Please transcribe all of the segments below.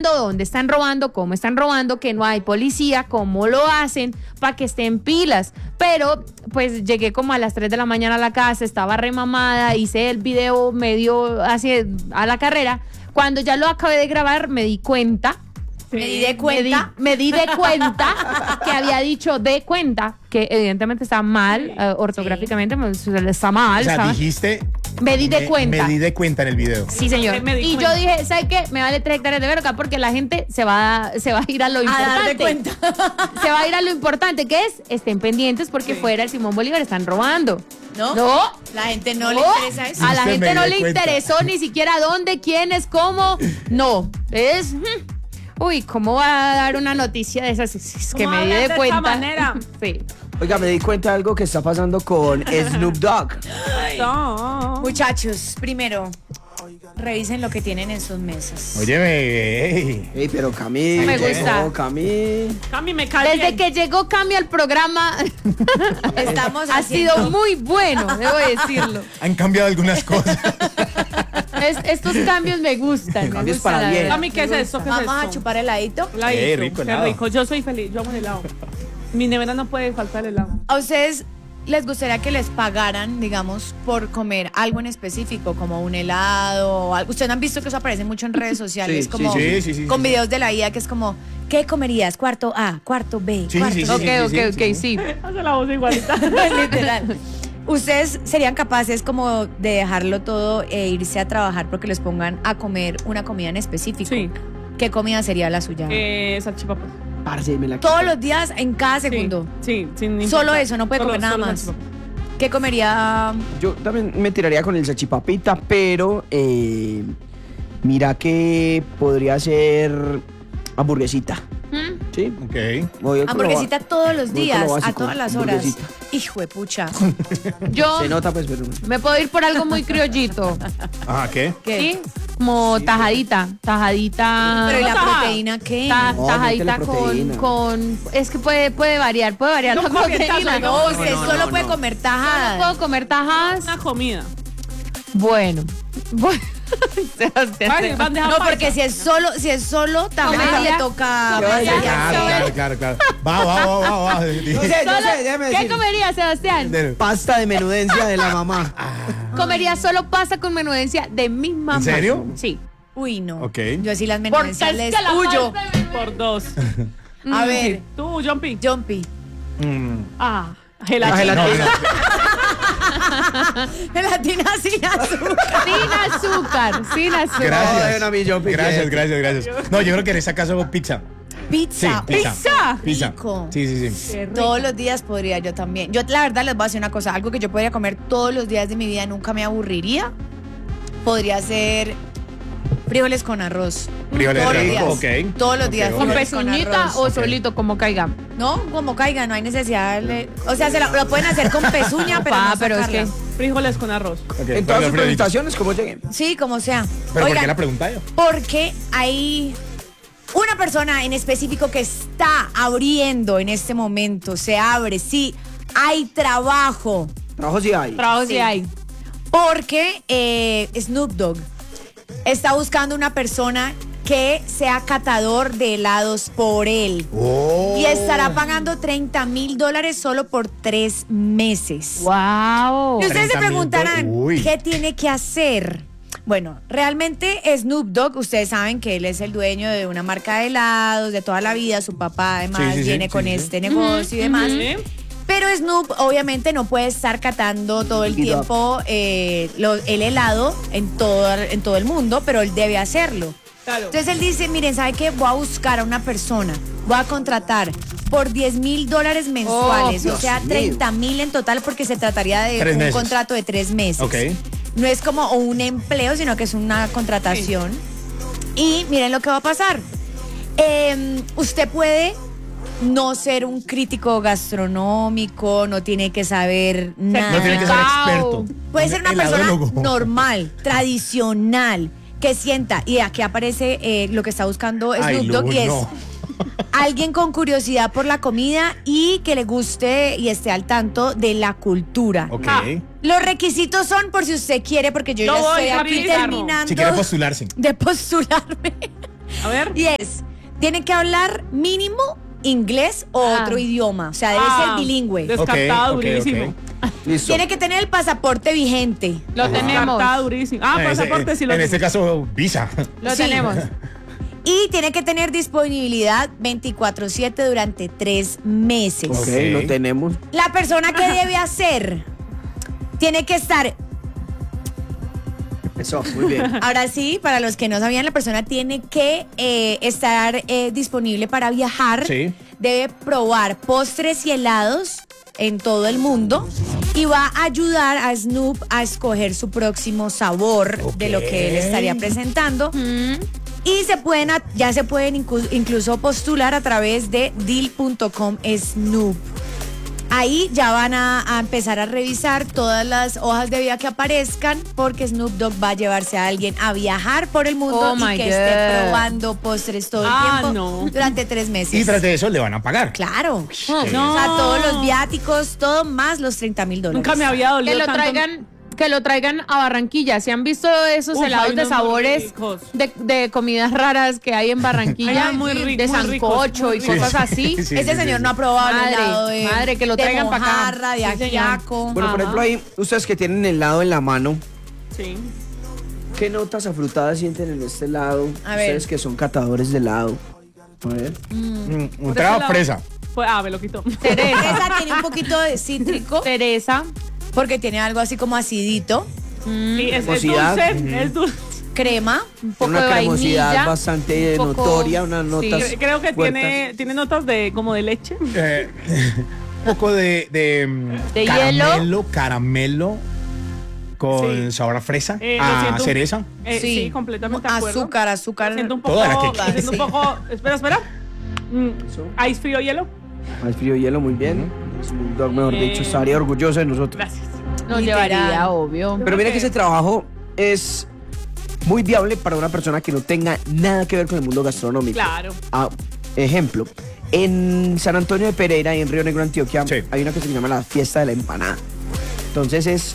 explicando dónde están robando, cómo están robando, que no hay policía, cómo lo hacen, para que estén pilas. Pero pues llegué como a las 3 de la mañana a la casa, estaba remamada, hice el video medio así a la carrera. Cuando ya lo acabé de grabar me di cuenta. Me di de cuenta que había dicho de cuenta, que evidentemente está mal, ortográficamente, está mal. O sea, ¿sabes? dijiste... Me di de cuenta. Me di de cuenta en el video. Sí, señor. Y yo dije, ¿sabes qué? Me vale 3 hectáreas de verga porque la gente se va a ir a lo importante. A dar de cuenta. Se va a ir a lo importante, que es, estén pendientes porque fuera del Simón Bolívar están robando. ¿No? No. La gente no le interesa eso. A la Usted gente me no di le cuenta. interesó ni siquiera dónde, quiénes, cómo. No. Es... Uy, ¿cómo va a dar una noticia de esas? Es que me di de cuenta. esta manera? Sí. Oiga, me di cuenta de algo que está pasando con Snoop Dogg. No. Muchachos, primero, revisen lo que tienen en sus mesas. Óyeme, ey. Ey, pero Cami. Me gusta. No, Cami. Cami, me cae Desde bien. que llegó Cami al programa, Estamos ha haciendo... sido muy bueno, debo decirlo. Han cambiado algunas cosas. Estos cambios me gustan. Cambios Me gustan, para la bien. verdad. Cami, ¿qué es eso? ¿Qué es Vamos a esto? chupar heladito. Heladito. Rico Qué helado. rico. Yo soy feliz. Yo amo el helado. Mi nevera no puede faltar el helado. ¿A ustedes les gustaría que les pagaran, digamos, por comer algo en específico, como un helado o algo? Ustedes han visto que eso aparece mucho en redes sociales, Sí, como sí, con videos de la IA que es como, ¿qué comerías? Cuarto A, cuarto B, Sí, cuarto sí, C. Ok, sí. Hace la voz igualita. Literal. ¿Ustedes serían capaces como de dejarlo todo e irse a trabajar porque les pongan a comer una comida en específico? Sí. ¿Qué comida sería la suya? Salchipapas. Parce, me la Todos los días, en cada Sí, segundo. sí, sin Solo importar. eso, no puede comer nada solo más. salchipapa. ¿Qué comería? Yo también me tiraría con el salchipapita, pero mira que podría ser hamburguesita. ¿Sí? Ok. Voy con Hamburguesita todos los voy con días, lo a básico, todas las horas. hamburguesita. Hijo de pucha. Yo Se nota, pues, pero... me puedo ir por algo muy criollito. Ah, ¿qué? ¿Qué? ¿Sí? Como tajadita. Tajadita. Pero ¿y la Tajada. proteína qué? No, Tajadita métele proteína. con. Es que puede variar la proteína. No, usted no, solo no, puede no. comer No tajadas. puedo comer tajadas. Una comida. Bueno. Sebastián, Vale, bandeja No, paisa. porque si es solo tajada Comería- le toca. comería- Claro. Va. No sé, déjeme ¿Qué decir. comería, Sebastián? Pasta de menudencia de la mamá. Comería solo pasta con menudencia de mi mamá. ¿En serio? Sí. Uy, no. Ok. Yo así las Porque menudencias es les que la huyo. falta de- Por 2. A ver, Tú, Jumpy. Jumpy. Ah, La gelatina. gelatina. Gelatina sin azúcar. Sin azúcar. Gracias. No, a mí, yo piqué. Gracias. No, yo creo que en ese caso pizza. Pizza. Sí, pizza. Rico. Sí. Todos los días podría yo también. Yo la verdad les voy a decir una cosa, algo que yo podría comer todos los días de mi vida, nunca me aburriría. Podría ser frijoles con arroz. Frijoles todos los rico, días. ok. Todos los días. Ok, ¿Con frijoles pezuñita arroz. o solito como caiga? No, como caiga, no hay necesidad. O sea, lo pueden hacer con pezuña, pero no pero es sacarla. que Frijoles con arroz. Ok, En todas bueno, sus Freddy. presentaciones, como lleguen. Sí, como sea. ¿Pero por Oigan, qué la pregunta yo? porque hay una persona en específico que está abriendo en este momento, se abre, sí, hay trabajo. Trabajo sí hay. trabajo sí hay. Porque Snoop Dogg está buscando una persona que sea catador de helados por él. Oh. Y estará pagando $30,000 solo por 3 meses. ¡Wow! Y ustedes se 30,000 preguntarán, uy. ¿qué tiene que hacer? Bueno, realmente Snoop Dogg, ustedes saben que él es el dueño de una marca de helados de toda la vida. Su papá además Sí, viene con sí. este negocio y demás. Sí. Pero Snoop obviamente no puede estar catando todo el Y tiempo el helado en todo el mundo, pero él debe hacerlo. Claro. Entonces él dice, miren, ¿sabe qué? Voy a buscar a una persona, voy a contratar por $10,000 mensuales, Oh, o sea, Dios mío. 30,000 en total porque se trataría de 3 un meses. contrato de 3 meses. Ok. No es como un empleo, sino que es una contratación. Y miren lo que va a pasar. Usted puede no ser un crítico gastronómico, no tiene que saber nada. No tiene que ser experto. Puede ser una persona Heladólogo. normal, tradicional, que sienta. Y aquí aparece lo que está buscando Ay, Snoop Dogg Lu, y es no. alguien con curiosidad por la comida y que le guste y esté al tanto de la cultura. Ok. Los requisitos son por si usted quiere, porque yo Yo ya voy, estoy aquí Gabriela. terminando Si quiere postularse. de postularme. A ver. Y tiene que hablar mínimo inglés o otro idioma. O sea, debe ser bilingüe. Descartado, Ok, ok, durísimo. ok. Listo. Tiene que tener el pasaporte vigente. Lo tenemos. Descartado, durísimo. Pasaporte sí lo En este caso, visa. Lo Sí. tenemos. Y tiene que tener disponibilidad 24/7 durante 3 meses. Ok, Ok. lo tenemos. La persona que debe hacer tiene que estar. Eso, muy bien. Ahora sí, para los que no sabían, la persona tiene que estar disponible para viajar. Sí. Debe probar postres y helados en todo el mundo y va a ayudar a Snoop a escoger su próximo sabor de lo que él estaría presentando. Y ya se pueden incluso postular a través de deal.com Snoop. Ahí ya van a empezar a revisar todas las hojas de vida que aparezcan porque Snoop Dogg va a llevarse a alguien a viajar por el mundo Oh, y my que God. esté probando postres todo el tiempo no. durante 3 meses. Y tras de eso le van a pagar. Claro. No. O sea, todos los viáticos, todo más los $30,000. Nunca me había dolido Que lo tanto. traigan a Barranquilla. ¿Se han visto esos Uf, helados hay de unos muy sabores ricos. de comidas raras que hay en Barranquilla? Hay unos muy de muy sancocho y ricos. cosas así. Sí, Ese sí, señor sí, no ha sí. probado el helado Madre, que lo de traigan para acá. mojarra, de Sí, señor. ajiaco. Bueno, por Ajá. ejemplo, ahí, ustedes que tienen helado en la mano, Sí. ¿qué notas afrutadas sienten en este helado? A ver. Ustedes que son catadores de helado. A ver. Un Por trago ese lado. fresa. Pues, me lo quitó. Esa tiene un poquito de cítrico Teresa. porque tiene algo así como acidito, Sí, es Cremosidad. dulce, es dulce. crema. Un poco Una de cremosidad vainilla. bastante un poco- notoria, unas sí. notas. Creo que fuertes. tiene notas de como de leche. Un poco de De caramelo con Sí. sabor a fresa, Lo a siento. cereza. Sí, completamente de acuerdo. Azúcar. Lo siento un Toda la poco. que Lo siento un poco. Espera. Eso. Ice frío hielo. Más frío hielo, muy bien. Snoop Dogg, mejor dicho, estaría orgulloso de nosotros. Gracias. Nos Literal. llevaría, obvio. Pero mira que ese trabajo es muy viable para una persona que no tenga nada que ver con el mundo gastronómico. Claro. Ejemplo, en San Antonio de Pereira y en Río Negro, Antioquia, Sí. hay una que se llama la fiesta de la empanada. Entonces es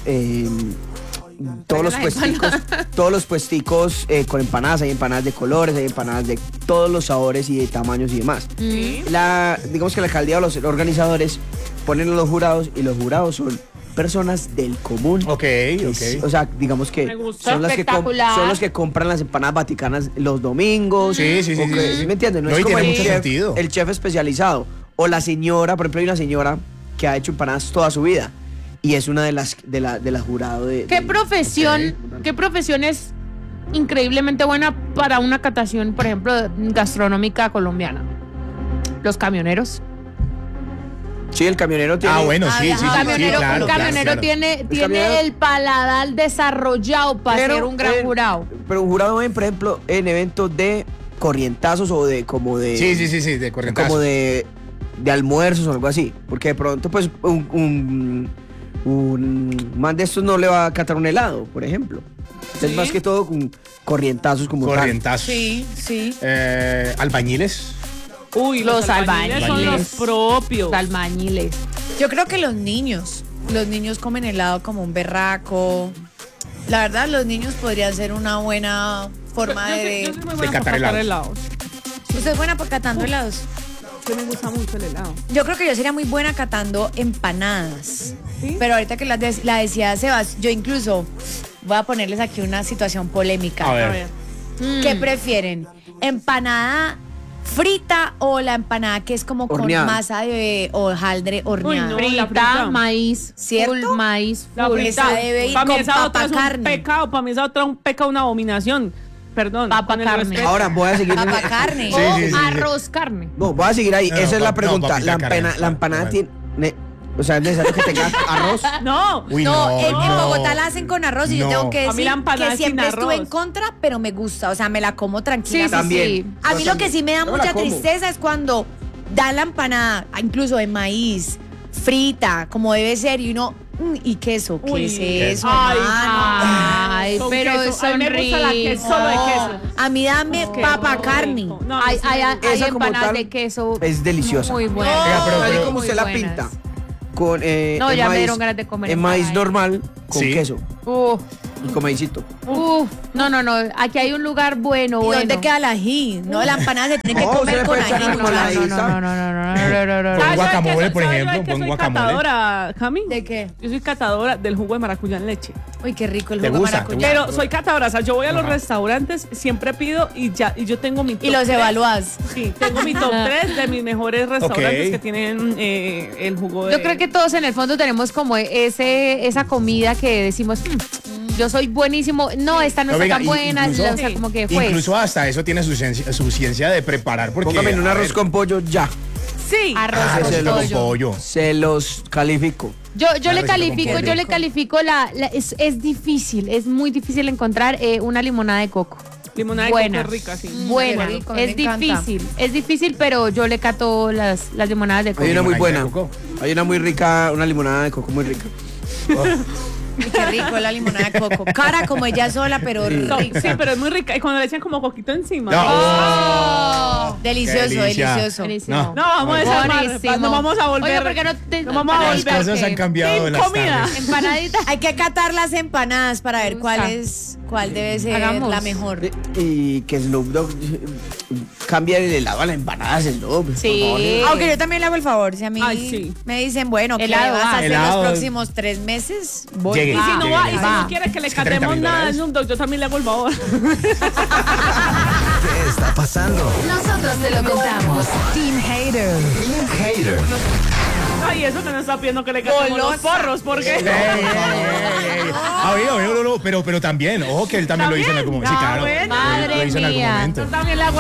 todos los puesticos con empanadas, hay empanadas de colores, hay empanadas de todos los sabores y de tamaños y demás. Sí. Digamos que la alcaldía o los organizadores ponen a los jurados y los jurados son personas del común. Ok, O ok. sea, digamos que Me gusta. son, Espectacular. son los que compran las empanadas vaticanas los domingos. Sí, sí, sí, o que- sí. ¿Me entiendes? No, No, es y como tiene el mucho chef, sentido. el chef especializado. O la señora, por ejemplo, hay una señora que ha hecho empanadas toda su vida y es una de las jurados de... ¿Qué de- profesión, Ok. qué profesión es increíblemente buena para una catación, por ejemplo, gastronómica colombiana? Los camioneros. Sí, el camionero tiene... Bueno, sí, sí, sí, Un sí, camionero, claro, un camionero claro. tiene camionero- el paladar desarrollado para Pero, ser un gran jurado. Pero un jurado ven, por ejemplo, en eventos de corrientazos o de como de... Sí, sí, sí, sí, de corrientazo. como de almuerzos o algo así. Porque de pronto, pues, un man de estos no le va a catar un helado, por ejemplo. Es Sí. más que todo con corrientazos como tal. Corrientazos. Sí. Albañiles. Uy, Los son los albañiles. propios. Albañiles. Yo creo que los niños comen helado como un berraco. La verdad, los niños podrían ser una buena forma Yo de... soy muy buena catar para catar helados. helados. ¿Usted es buena por catando helados? Que me gusta mucho el helado. Yo creo que yo sería muy buena catando empanadas. ¿Sí? Pero ahorita que la decía Sebas, yo incluso voy a ponerles aquí una situación polémica. A ver. A ver. ¿Qué prefieren? ¿Empanada frita o la empanada que es como Horneada. con masa de hojaldre horneada? no. Frita, la frita. maíz, ¿Cierto? full maíz, La full frita. frita. debe ir Para mí con esa otra papa es un carne. pecado, para mí esa otra un pecado, una abominación. Perdón. Papa con el carne. respeto. Ahora voy a seguir... Papa carne. o Sí, sí, sí, sí. arroz carne. No, voy a seguir ahí. No, Esa es la no, pregunta. papita carne. La empanada Bueno. tiene... O sea, es necesario que tenga arroz. No. Uy, No, no, en no. Bogotá la hacen con arroz y yo No. tengo que A mí la decir empanada que sin siempre estuve arroz. en contra, pero me gusta. O sea, me la como Sí, tranquila. sí, También. sí. A mí lo que sí me da Yo la mucha como. tristeza es cuando dan la empanada, incluso de maíz, frita, como debe ser, y uno, y queso. ¿Qué Uy. es eso, Ay, hermano? Ay, Con pero queso. A mí me son gusta la que es solo de queso. A mí dame Qué papa rico. carne. No, no, Hay, sí hay, me hay gusta. Esa como empanadas tal de queso es deliciosa. muy buenas. Oiga, pero- Así pero- como muy usted la buenas. pinta. Con, No, en ya me maíz- dieron ganas de comer En maíz empanada. normal con Sí. queso. Y comedicito. No, aquí hay un lugar bueno, ¿Y bueno. dónde queda el ají? No, la empanada se tiene que No, comer se le con puede echar ají, con la muchachos. No. Con guacamole, por ¿Sabe yo ejemplo, de qué con soy guacamole. catadora, Cami? ¿De qué? Yo soy catadora del jugo de maracuyá en leche. Uy, qué rico el ¿Te jugo de gusta? maracuyá. Pero soy catadora, o sea, yo voy a los Ajá. restaurantes, siempre pido y yo tengo mi top Y los 3. evalúas. Sí, tengo mi top 3 de mis mejores restaurantes Ok. que tienen el jugo de... Yo creo que todos en el fondo tenemos como esa comida que decimos, yo soy buenísimo. No, esta no No, está venga, tan buena. incluso- O sea, como que fue. Incluso hasta eso tiene su ciencia de preparar. Porque, Póngame en un a arroz ver, con pollo ya. Sí. Arroz arroz con con pollo. pollo. Se los califico. Yo le receta con califico, pollo. yo le califico es difícil, es muy difícil encontrar una limonada de coco. Limonada Buena. de coco es rica, sí. Buena, qué rico, me es encanta. difícil, pero yo le cato las limonadas de coco. Hay una muy Limonada de buena. coco. Hay una muy rica, una limonada de coco muy rica. Uy, qué rico la limonada de coco. Cara como ella sola, pero So, rica. sí, pero es muy rica. Y cuando le echan como coquito encima. No. Oh, Delicioso, Qué delicia. delicioso. buenísimo. No. No, vamos a desarmar. Buenísimo. No vamos a volver. Oye, ¿por qué no te- no vamos a Las volver? cosas han cambiado Sin en las comida. tardes. Empanadita. Hay que catar las empanadas para ver gusta. cuál debe ser Hagamos. la mejor. Y que Snoop Dogg cambia el helado a la empanada Snoop. Sí. Por favor. Aunque yo también le hago el favor. Si a mí Ay, sí. me dicen, bueno, ¿qué Helado vas a va. hacer Helado. los próximos 3 meses? Voy. Llegue. Y si no va, y si Va. no quiere que le Es que catemos nada $30,000. Snoop Dogg, yo también le hago el favor. ¿Qué está pasando? Nosotros te lo contamos. Team Hater. Team Hater. Ay, eso que nos está pidiendo que le catemos los porros, porque... Pero también, ojo que él también lo hizo en algún momento. Sí, ¿También? claro. Ah, Lo Madre hizo en algún mía. momento. Yo también le hago